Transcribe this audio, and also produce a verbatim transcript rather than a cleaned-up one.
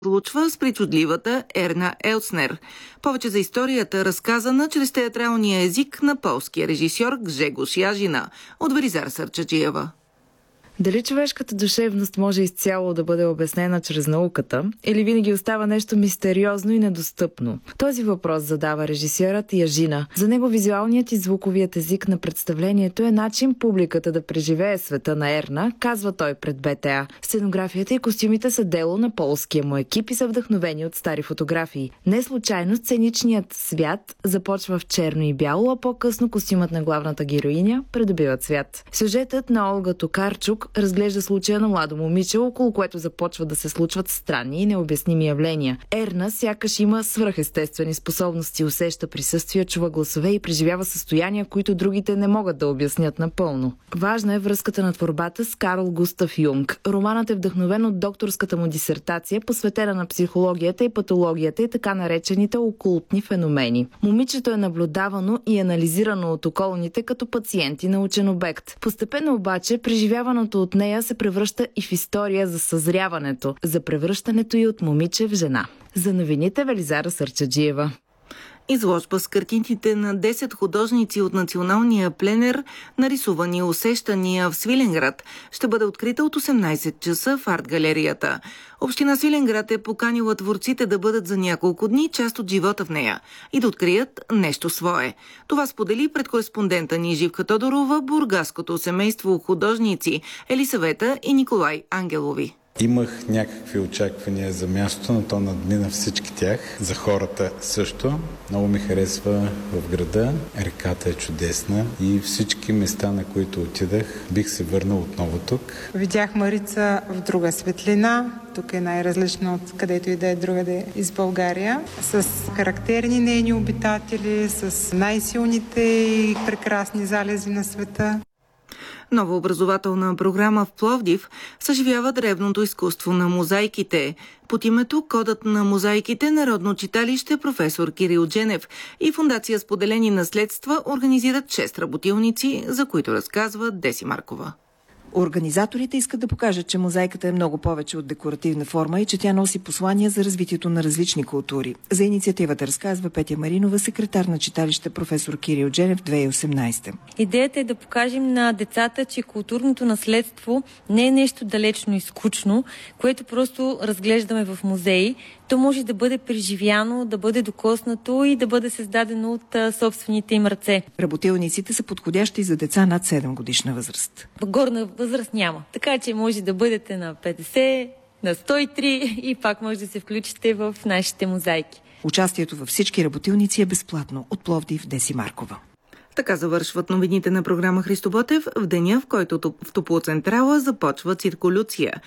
случва с причудливата Ерна Елснер. Повече за историята, разказана чрез театралния език на полския режисьор Гжегош Яжина от Велизар Сърчаджиева. Дали човешката душевност може изцяло да бъде обяснена чрез науката, или винаги остава нещо мистериозно и недостъпно? Този въпрос задава режисьорът Яжина. За него визуалният и звуковият език на представлението е начин публиката да преживее света на Ерна, казва той пред Б Т А. Сценографията и костюмите са дело на полския му екип и са вдъхновени от стари фотографии. Не случайно сценичният свят започва в черно и бяло, а по-късно костюмът на главната героиня придобива цвят. Сюжетът на Олга Токарчук разглежда случая на младо момиче, около което започват да се случват странни и необясними явления. Ерна сякаш има свръхестествени способности, усеща присъствие, чува гласове и преживява състояния, които другите не могат да обяснят напълно. Важна е връзката на творбата с Карл Густав Юнг. Романът е вдъхновен от докторската му дисертация, посветена на психологията и патологията и така наречените окултни феномени. Момичето е наблюдавано и анализирано от околните като пациент и научен обект. Постепенно обаче преживяваното от нея се превръща и в история за съзряването, за превръщането и от момиче в жена. За новините Велизара Сърчаджиева. Изложба с картините на десет художници от националния пленер "Нарисувани усещания" в Свиленград ще бъде открита от осемнайсет часа в арт-галерията. Община Свиленград е поканила творците да бъдат за няколко дни част от живота в нея и да открият нещо свое. Това сподели пред кореспондента ни Живка Тодорова бургаското семейство художници Елисавета и Николай Ангелови. Имах някакви очаквания за мястото, но то надмина всички тях. За хората също. Много ми харесва в града. Реката е чудесна и всички места, на които отидах, бих се върнал отново тук. Видях Марица в друга светлина. Тук е най-различно от където и да е другаде из България. С характерни нейни обитатели, с най-силните и прекрасни залези на света. Нова образователна програма в Пловдив съживява древното изкуство на мозайките. Под името "Кодът на мозайките" Народно читалище професор Кирил Дженев и Фондация Споделени наследства организират шест работилници, за които разказва Деси Маркова. Организаторите искат да покажат, че мозайката е много повече от декоративна форма и че тя носи послания за развитието на различни култури. За инициативата разказва Петя Маринова, секретар на читалище професор Кирил Дженев две хиляди и осемнайсета. Идеята е да покажем на децата, че културното наследство не е нещо далечно и скучно, което просто разглеждаме в музеи. То може да бъде преживяно, да бъде докоснато и да бъде създадено от а, собствените им ръце. Работилниците са подходящи за деца над седем годишна възраст. Горна възраст няма. Така че може да бъдете на петдесет, на сто и три и пак може да се включите в нашите мозайки. Участието във всички работилници е безплатно. От Пловдив, Деси Маркова. Така завършват новините на програма Христо Ботев в деня, в който в Топлоцентрала започва циркулюция.